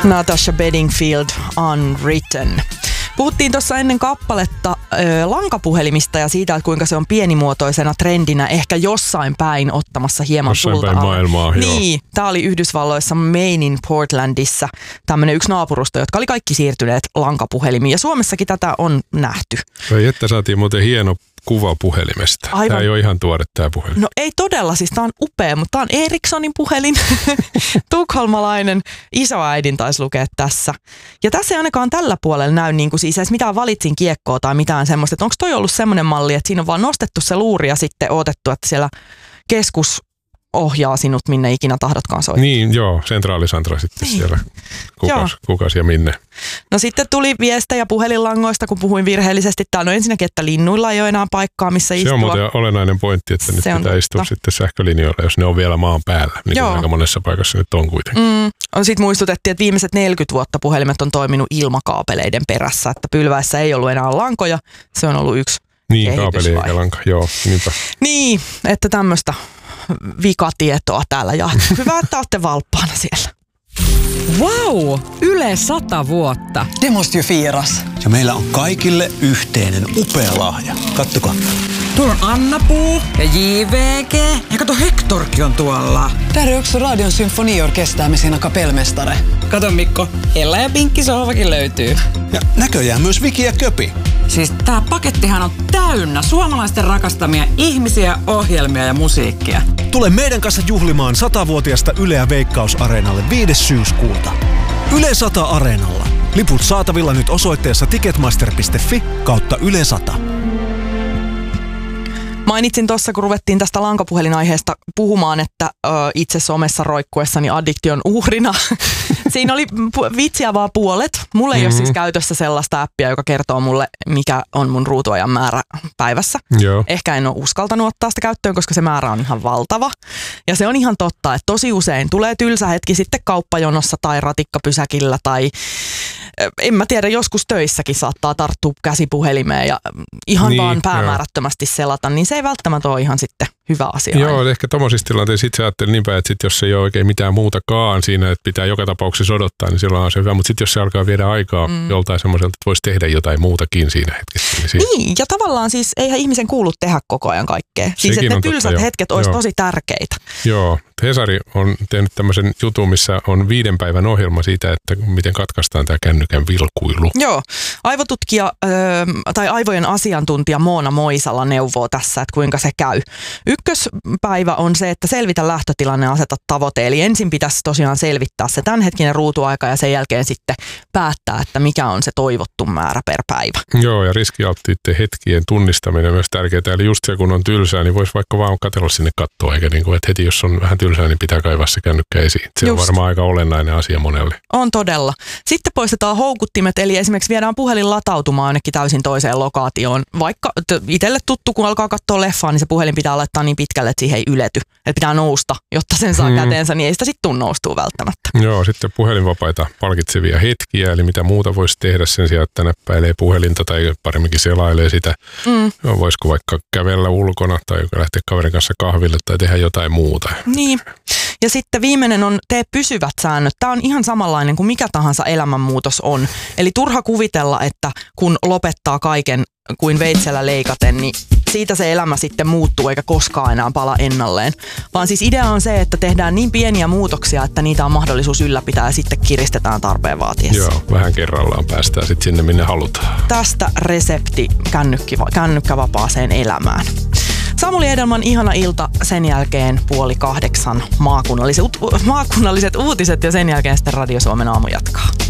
Natasha Bedingfield, Unwritten. Puhuttiin tuossa ennen kappaletta lankapuhelimista ja siitä, että kuinka se on pienimuotoisena trendinä ehkä jossain päin ottamassa hieman jossain tulta. Päin maailmaa, niin, tämä oli Yhdysvalloissa Mainin Portlandissa tämmöinen yksi naapurusto, jotka oli kaikki siirtyneet lankapuhelimiin. Ja Suomessakin tätä on nähty. Vai että saatiin muuten hieno kuva puhelimesta. Aivan. Tämä ei ole ihan tuore tämä puhelin. No ei todella, siis tämä on upea, mutta tämä on Ericssonin puhelin. Tukholmalainen isoäidin taisi lukea tässä. Ja tässä ei ainakaan tällä puolella näy niin kuin siis edes mitään valitsin kiekkoa tai mitään semmoista. Että onko toi ollut semmoinen malli, että siinä on vaan nostettu se luuri ja sitten odotettu, että siellä keskus ohjaa sinut minne ikinä tahdotkaan soittaa. Niin, joo, sentraalisantra sitten niin. Siellä. Kukas ja minne. No sitten tuli viestejä puhelinlangoista, kun puhuin virheellisesti. Täällä on ensinnäkin, että linnuilla ei ole enää paikkaa, missä istua. Se on muuten olennainen pointti, että nyt pitää istua sitten sähkölinjoilla, jos ne on vielä maan päällä. Niin kuin aika monessa paikassa nyt on kuitenkin. Sitten muistutettiin, että viimeiset 40 vuotta puhelimet on toiminut ilmakaapeleiden perässä, että pylväissä ei ollut enää lankoja. Se on ollut yksi niin, kaapeli eikä lanka, joo, niinpä. Niin, että tämmöistä vikatietoa täällä ja hyvä, että olette valppaana siellä. Wow! Yle 100 vuotta. Det måste ju firas. Ja meillä on kaikille yhteinen upea lahja. Kattokaa. Tuolla on Anna-Puu ja JVG. Ja kato, Hektorkin on tuolla. Där är också Radion symfoniorkester med sina kapellmästare. Kato Mikko, Ella ja Pinkki sohvakin löytyy. Ja näköjään myös Viki ja Köpi. Siis tää pakettihan on täynnä suomalaisten rakastamia ihmisiä, ohjelmia ja musiikkia. Tule meidän kanssa juhlimaan 100-vuotiasta Yleä Veikkaus-areenalle 5. syyskuuta. Yle 100 Areenalla. Liput saatavilla nyt osoitteessa ticketmaster.fi/Yle 100. Mainitsin tuossa, kun ruvettiin tästä lankapuhelinaiheesta puhumaan, että itse somessa roikkuessani addiktion uhrina. Siinä oli vitsiä vaan puolet. Mulla ei ole siis käytössä sellaista appia, joka kertoo mulle, mikä on mun ruutuajan määrä päivässä. Joo. Ehkä en ole uskaltanut ottaa sitä käyttöön, koska se määrä on ihan valtava. Ja se on ihan totta, että tosi usein tulee tylsä hetki sitten kauppajonossa tai ratikkapysäkillä tai en mä tiedä, joskus töissäkin saattaa tarttua käsipuhelimeen ja ihan niin, vaan päämäärättömästi selata, niin se ei välttämättä ole ihan sitten hyvä asia. Joo, aina. Ehkä tommosissa tilanteissa itse ajattelin niinpä, että sit jos ei ole oikein mitään muutakaan siinä, että pitää joka tapauksessa odottaa, niin silloin on se hyvä. Mutta sitten jos se alkaa viedä aikaa joltain semmoiselta, että voisi tehdä jotain muutakin siinä hetkessä. Niin, ja tavallaan siis eihän ihmisen kuulu tehdä koko ajan kaikkea. Siis että ne tylsät hetket olisi tosi tärkeitä. Joo, Hesari on tehnyt tämmöisen jutun, missä on 5 päivän ohjelma siitä, että miten katkaistaan tämä kännykän vilkuilu. Joo, aivotutkija tai aivojen asiantuntija Moona Moisala neuvoo tässä, että kuinka se käy. Ykköspäivä on se, että selvitä lähtötilanne ja aseta tavoite. Eli ensin pitäisi tosiaan selvittää se tämänhetkinen ruutuaika ja sen jälkeen sitten päättää, että mikä on se toivottu määrä per päivä. Joo, ja riskialttiiden hetkien tunnistaminen on myös tärkeää. Eli just se, kun on tylsää, niin voisi vaikka vaan katsella sinne kattoon, eikä niin kuin, että heti jos on vähän tylsää, niin pitää kaivaa se kännykkä esiin. Se on varmaan aika olennainen asia monelle. On todella. Sitten poistetaan houkuttimet, eli esimerkiksi viedään puhelin latautumaan jonnekin täysin toiseen lokaatioon. Vaikka itselle tuttu, kun alkaa katsoa leffaa, niin se puhelin pitää laittaa niin pitkälle, että siihen ei ylety. Että pitää nousta, jotta sen saa käteensä, niin ei sitä sitten noustua välttämättä. Joo, sitten puhelinvapaita palkitsevia hetkiä, eli mitä muuta voisi tehdä sen sijaan, että näppäilee puhelinta tai paremminkin selailee sitä. Voisiko vaikka kävellä ulkona tai lähteä kaverin kanssa kahville tai tehdä jotain muuta. Niin. Ja sitten viimeinen on tee pysyvät säännöt. Tämä on ihan samanlainen kuin mikä tahansa elämänmuutos on. Eli turha kuvitella, että kun lopettaa kaiken kuin veitsellä leikaten, niin siitä se elämä sitten muuttuu eikä koskaan enää pala ennalleen. Vaan siis idea on se, että tehdään niin pieniä muutoksia, että niitä on mahdollisuus ylläpitää ja sitten kiristetään tarpeen vaatiessa. Joo, vähän kerrallaan päästään sitten sinne minne halutaan. Tästä resepti kännykkävapaaseen elämään. Samuli Edelman ihana ilta, sen jälkeen 7:30 maakunnalliset uutiset ja sen jälkeen sitten Radio Suomen aamu jatkaa.